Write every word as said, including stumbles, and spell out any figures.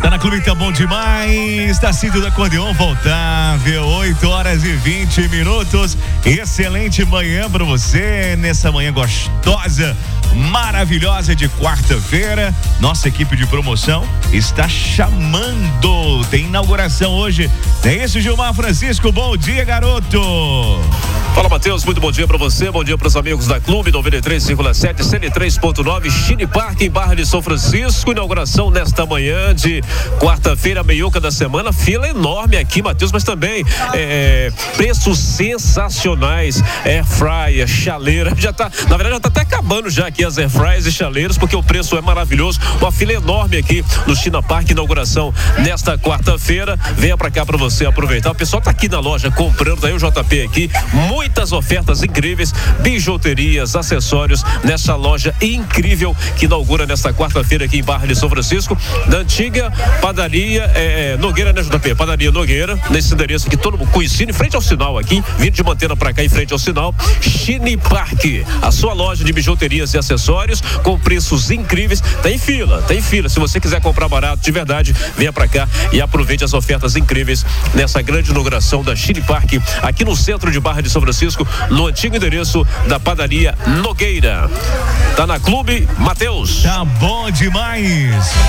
Tá na Clube Tá Bom Demais, tá Cinto do Acordeon voltável, oito horas e vinte minutos. Excelente manhã pra você, nessa manhã gostosa, maravilhosa de quarta-feira. Nossa equipe de promoção está chamando, tem inauguração hoje. É isso, Gilmar Francisco, bom dia, garoto. Fala, Matheus, muito bom dia pra você, bom dia pros amigos da Clube noventa e três vírgula sete, cento e três ponto nove, Chine Park em Barra de São Francisco. Inauguração nesta manhã de quarta-feira, meiuca da semana, fila enorme aqui, Matheus, mas também é, preços sensacionais, air fryer, chaleira, já tá, na verdade já tá até acabando já aqui as air fryers e chaleiras, porque o preço é maravilhoso, uma fila enorme aqui no China Park, inauguração nesta quarta-feira. Venha pra cá pra você aproveitar, o pessoal tá aqui na loja comprando, tá aí o J P aqui, muitas ofertas incríveis, bijuterias, acessórios nessa loja incrível que inaugura nesta quarta-feira aqui em Barra de São Francisco, da antiga padaria é, Nogueira, né, J P? Padaria Nogueira, nesse endereço aqui, todo mundo conhecido, em frente ao sinal aqui, vindo de Mantena pra cá, em frente ao sinal, Chine Park, a sua loja de bijuterias e acessórios com preços incríveis. Tem fila, tem fila. Se você quiser comprar barato de verdade, venha pra cá e aproveite as ofertas incríveis nessa grande inauguração da Chine Park, aqui no centro de Barra de São Francisco, no antigo endereço da padaria Nogueira. Tá na Clube, Matheus. Tá bom demais.